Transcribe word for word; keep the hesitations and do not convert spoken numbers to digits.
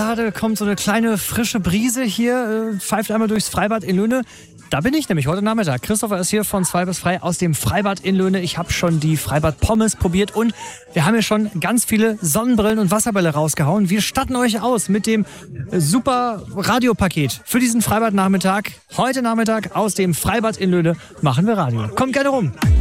gerade kommt so eine kleine frische Brise hier, äh, pfeift einmal durchs Freibad in Löhne. Da bin ich nämlich heute Nachmittag. Christopher ist hier von zwei bis frei aus dem Freibad in Löhne. Ich habe schon die Freibad-Pommes probiert und wir haben hier schon ganz viele Sonnenbrillen und Wasserbälle rausgehauen. Wir statten euch aus mit dem super Radiopaket für diesen Freibad-Nachmittag. Heute Nachmittag aus dem Freibad in Löhne machen wir Radio. Kommt gerne rum.